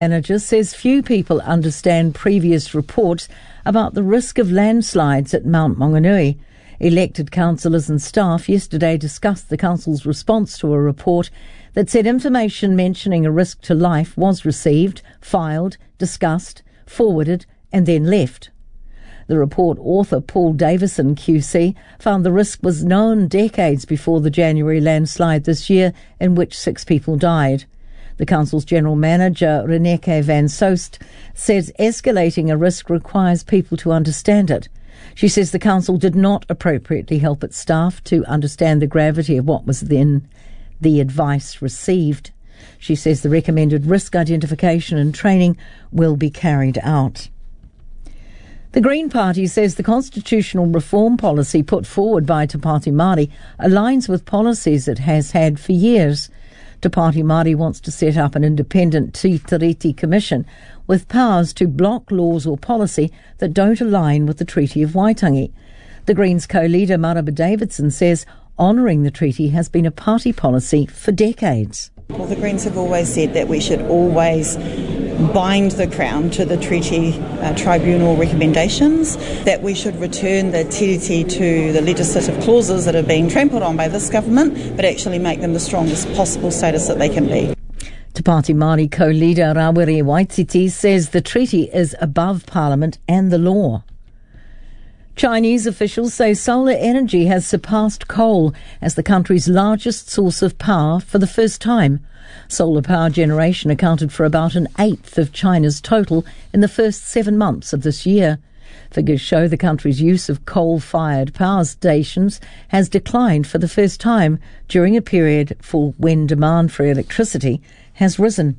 Manager says few people understand previous reports about the risk of landslides at Mount Maunganui. Elected councillors and staff yesterday discussed the council's response to a report that said information mentioning a risk to life was received, filed, discussed, forwarded and then left. The report author Paul Davison QC found the risk was known decades before the January landslide this year, in which 6 people died. The council's general manager, Reneke van Soest, says escalating a risk requires people to understand it. She says the council did not appropriately help its staff to understand the gravity of what was then the advice received. She says the recommended risk identification and training will be carried out. The Green Party says the constitutional reform policy put forward by Te Pāti Māori aligns with policies it has had for years. Te Pāti Māori wants to set up an independent Tītariti Commission with powers to block laws or policy that don't align with the Treaty of Waitangi. The Greens co-leader Maraba Davidson says honouring the treaty has been a party policy for decades. Well, the Greens have always said that we should always bind the Crown to the Treaty Tribunal recommendations, that we should return the tiriti to the legislative clauses that are being trampled on by this government, but actually make them the strongest possible status that they can be. Te Pāti Māori co-leader Rawiri Waititi says the treaty is above Parliament and the law. Chinese officials say solar energy has surpassed coal as the country's largest source of power for the first time. Solar power generation accounted for about an eighth of China's total in the first 7 months of this year. Figures show the country's use of coal-fired power stations has declined for the first time during a period for when demand for electricity has risen.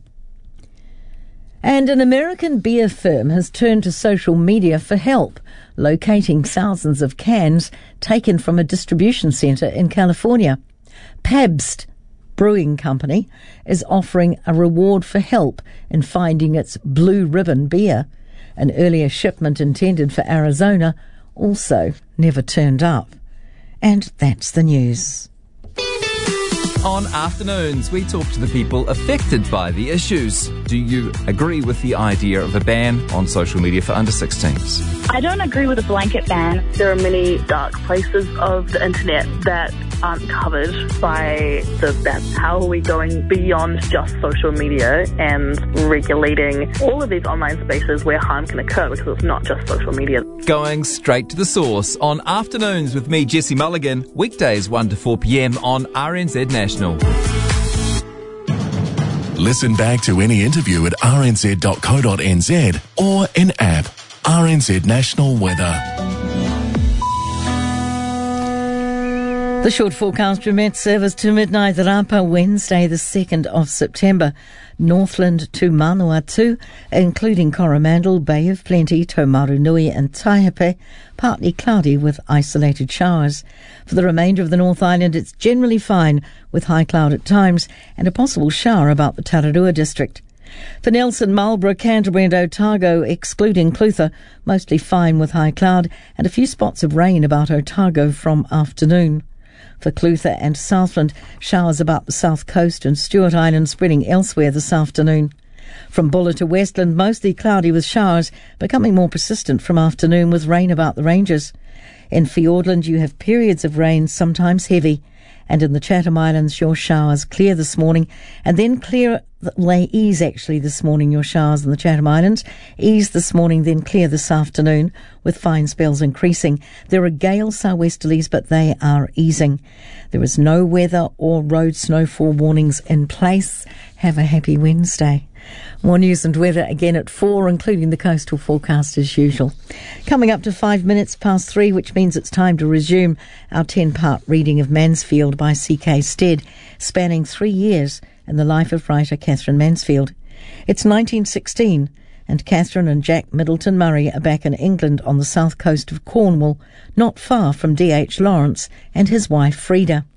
And an American beer firm has turned to social media for help, locating thousands of cans taken from a distribution centre in California. Pabst Brewing Company is offering a reward for help in finding its Blue Ribbon beer. An earlier shipment intended for Arizona also never turned up. And that's the news. On Afternoons, we talk to the people affected by the issues. Do you agree with the idea of a ban on social media for under 16s? I don't agree with a blanket ban. There are many dark places of the internet that aren't covered by the ban. How are we going beyond just social media and regulating all of these online spaces where harm can occur, because it's not just social media? Going straight to the source on Afternoons with me, Jesse Mulligan, weekdays 1 to 4 p.m. on RNZ National. Listen back to any interview at rnz.co.nz or in app RNZ National Weather. The short forecast from Met Service to midnight Rapa, Wednesday the 2nd of September. Northland to Manawatu, including Coromandel, Bay of Plenty, Taumarunui and Taihape, partly cloudy with isolated showers. For the remainder of the North Island, it's generally fine with high cloud at times and a possible shower about the Tararua district. For Nelson, Marlborough, Canterbury and Otago, excluding Clutha, mostly fine with high cloud and a few spots of rain about Otago from afternoon. For Clutha and Southland, showers about the south coast and Stewart Island spreading elsewhere this afternoon. From Buller to Westland, mostly cloudy with showers, becoming more persistent from afternoon with rain about the ranges. In Fiordland, you have periods of rain, sometimes heavy. And in the Chatham Islands, your showers clear this morning and then they ease actually this morning, your showers in the Chatham Islands. Ease this morning, then clear this afternoon with fine spells increasing. There are gale southwesterlies, but they are easing. There is no weather or road snowfall warnings in place. Have a happy Wednesday. More news and weather again at 4, including the coastal forecast as usual. Coming up to 5 minutes past 3, which means it's time to resume our 10-part reading of Mansfield by C.K. Stead, spanning 3 years in the life of writer Catherine Mansfield. It's 1916, and Catherine and Jack Middleton Murray are back in England on the south coast of Cornwall, not far from D.H. Lawrence and his wife Frida.